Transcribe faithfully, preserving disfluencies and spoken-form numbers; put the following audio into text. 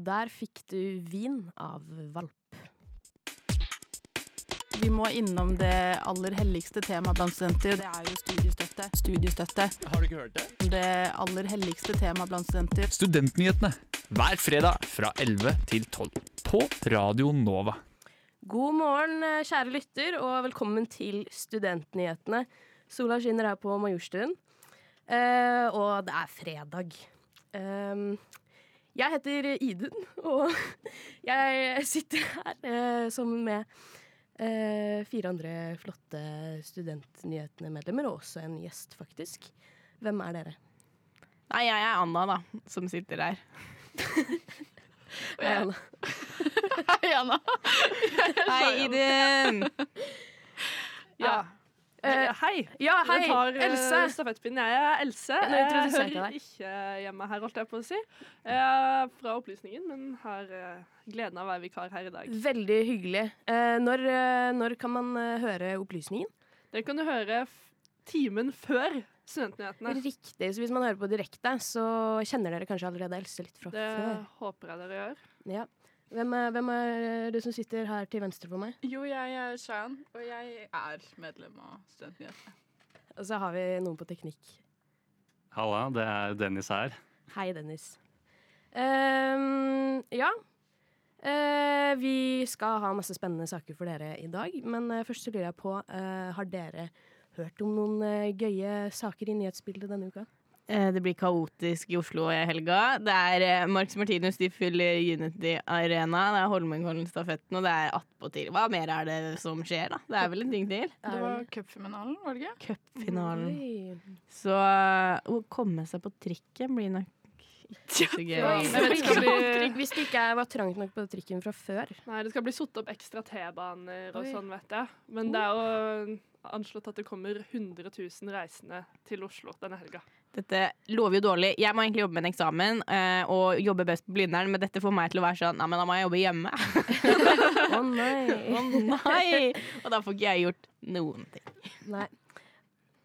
og der fikk du Vin av Valp. Vi må innom det aller helligste temaet blant studenter. Det er jo studiestøtte. Studiestøtte. Har du ikke hørt det? Det aller helligste temaet blant studenter. Studentnyhetene hver fredag fra elleve til tolv på Radio Nova. God morgen, kjære lytter, og velkommen til Studentnyhetene. Sola skinner her på Majorstuen, uh, og det er fredag. Um, jeg heter Idun, og jeg sitter her uh, sammen med uh, fire andre flotte Studentnyhetene-medlemmer, og også en gjest, faktisk. Hvem er dere? Nei, jeg er Anna, da, som sitter her. Hei, Anna. Hei, Anna. Hei, Idun. Ja. Uh, hei. Ja, hei. Jeg tar uh, Else. stafettpinnen. Jeg er Else. Nå Jeg introduserer jeg hører deg. ikke hjemme her, holdt jeg på å si. Jeg er fra opplysningen, men har uh, gleden av å være vikar her i dag. Veldig hyggelig. Uh, når, uh, når kan man uh, høre opplysningen? Det kan du høre f timen før studentnyhetene. Riktig, så hvis man hører på direkte, så kjenner dere kanskje allerede Else litt fra Det før. håper jeg dere gjør. Ja. Hvem er, hvem er du som sitter her til venstre for meg? Jo, jeg er Shayan, og jeg er medlem av Studentnyhetene. Og så har vi noen på teknikk. Halla, det er Dennis her. Hei, Dennis. Ehm, ja, Eh, vi skal ha masse spennende saker for dere i dag, men eh, først så lurer jeg på, eh, har dere hørt om noen eh, gøye saker i nyhetsbildet denne uka? Eh, Det blir kaotisk i Oslo i helga. Det er eh, Marcus Martinus, de fyller Unity Arena. Det er Holmenkollen-stafetten, og det er attpåtil. Hva mer er det som skjer, da? Det er vel en ting til? Det var cupfinalen, var det ikke? Cupfinalen. Oi. Så eh, å komme seg på trikken blir nok ikke så gøy. Oi, Jeg vet det ikke om blir- vi- Hvis det ikke er- var trangt nok på trikken fra før. Nei, det skal bli satt opp ekstra T-baner og Oi. sånn, vet jeg. Men det er jo anslått at det kommer hundre tusen reisende til Oslo denne helga. Dette lover jo dårlig. Jeg må egentlig jobbe med en eksamen eh, og jobbe best på Blindern, men dette får meg til å være sånn, nei, men da må jeg jobbe hjemme. Å nei. Å nei! Og da får ikke jeg gjort noen ting. Nei.